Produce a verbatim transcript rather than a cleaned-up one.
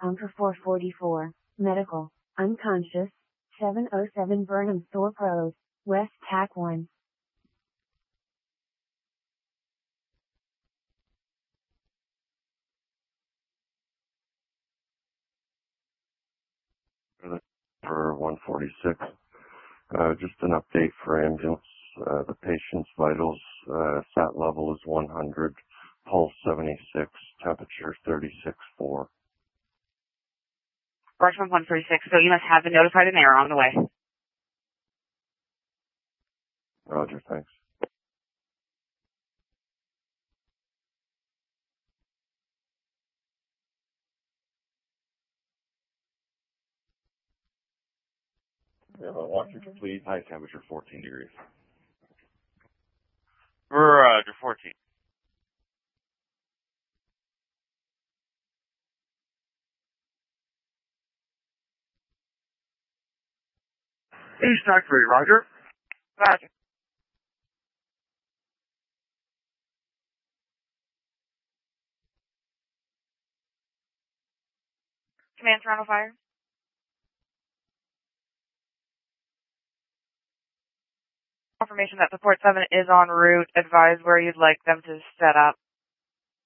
Hunter four forty-four, medical, unconscious, seven oh seven Burnham Thorpe Road, West Tac one. For one forty-six, uh, just an update for ambulance. Uh, the patient's vitals, uh, sat level is one hundred, pulse seventy-six, temperature thirty-six point four. Roger one forty-six, so you must have been notified and they are on the way. Roger, thanks. Yeah, watching complete. High temperature fourteen degrees. Roger, fourteen. East Factory, Roger. Roger. Command Toronto Fire. Confirmation that support seven is en route. Advise where you'd like them to set up.